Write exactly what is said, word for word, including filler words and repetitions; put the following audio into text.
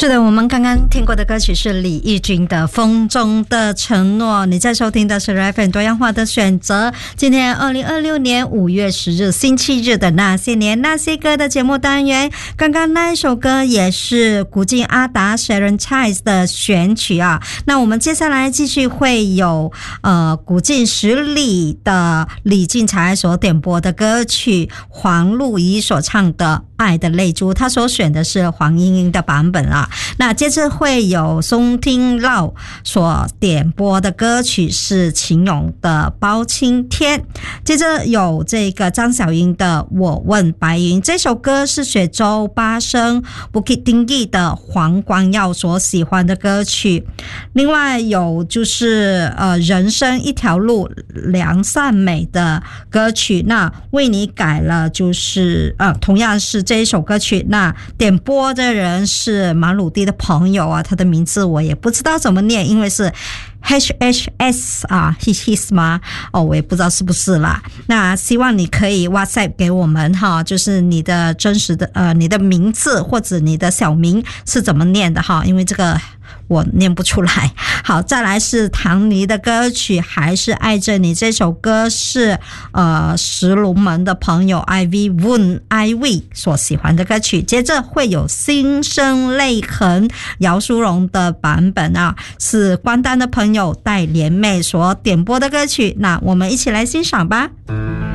是的，我们刚刚听过的歌曲是李翊君的《风中的承诺》。你在收听的是 F M 多样化的选择。今天二零二六年五月十日星期日的那些年那些歌的节目单元，刚刚那一首歌也是古晋阿达 Sharon Chais 的选曲啊。那我们接下来继续会有呃古晋十里的李俊才所点播的歌曲，黄露仪所唱的《爱的泪珠》，他所选的是黄莺莺的版本啊。那接着会有松汀绕所点播的歌曲是秦勇的《包青天》，接着有这个张小英的《我问白云》，这首歌是雪州八声 Bukit Tinggi 的黄光耀所喜欢的歌曲。另外有就是呃人生一条路梁善美的歌曲，那为你改了就是呃同样是这一首歌曲，那点播的人是马鲁地的朋友啊，他的名字我也不知道怎么念，因为是 H H S 啊 his his 吗？哦，我也不知道是不是啦。那希望你可以 WhatsApp 给我们哈，就是你的真实的呃你的名字或者你的小名是怎么念的哈，因为这个我念不出来。好，再来是唐尼的歌曲《还是爱着你》，这首歌是呃石龙门的朋友 I V Wun I V 所喜欢的歌曲。接着会有心生泪痕姚淑蓉的版本啊，是关丹的朋友戴莲妹所点播的歌曲，那我们一起来欣赏吧。